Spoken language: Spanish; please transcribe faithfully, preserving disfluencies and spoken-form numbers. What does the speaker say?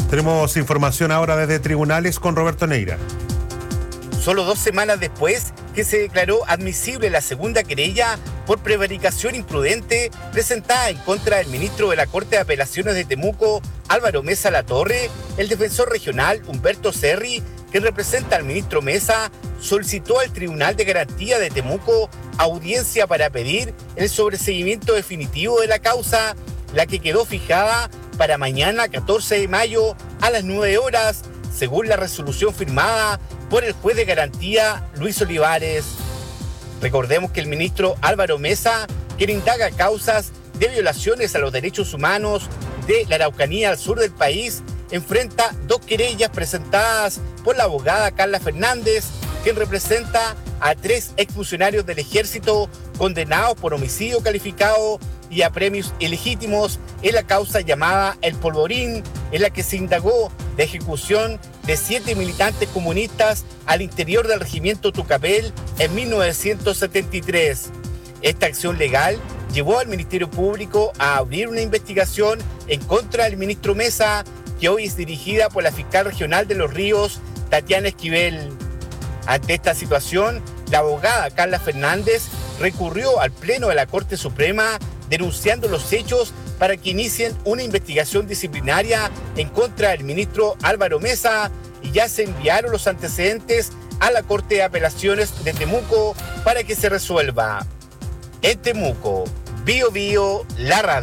Tenemos información ahora desde tribunales con Roberto Neira. Solo dos semanas después que se declaró admisible la segunda querella por prevaricación imprudente presentada en contra del ministro de la Corte de Apelaciones de Temuco, Álvaro Mesa Latorre, el defensor regional Humberto Serri, que representa al ministro Mesa, solicitó al Tribunal de Garantía de Temuco audiencia para pedir el sobreseguimiento definitivo de la causa, la que quedó fijada para mañana catorce de mayo a las nueve horas, según la resolución firmada por el juez de garantía Luis Olivares. Recordemos que el ministro Álvaro Mesa, quien indaga causas de violaciones a los derechos humanos de la Araucanía al sur del país, enfrenta dos querellas presentadas por la abogada Carla Fernández, quien representa a tres exfuncionarios del ejército condenados por homicidio calificado y a premios ilegítimos en la causa llamada El Polvorín, en la que se indagó la ejecución de siete militantes comunistas al interior del regimiento Tucapel en mil novecientos setenta y tres. Esta acción legal llevó al Ministerio Público a abrir una investigación en contra del ministro Mesa, que hoy es dirigida por la fiscal regional de Los Ríos, Tatiana Esquivel. Ante esta situación, la abogada Carla Fernández recurrió al Pleno de la Corte Suprema denunciando los hechos para que inicien una investigación disciplinaria en contra del ministro Álvaro Mesa, y ya se enviaron los antecedentes a la Corte de Apelaciones de Temuco para que se resuelva. En Temuco, Bio Bio, la radio.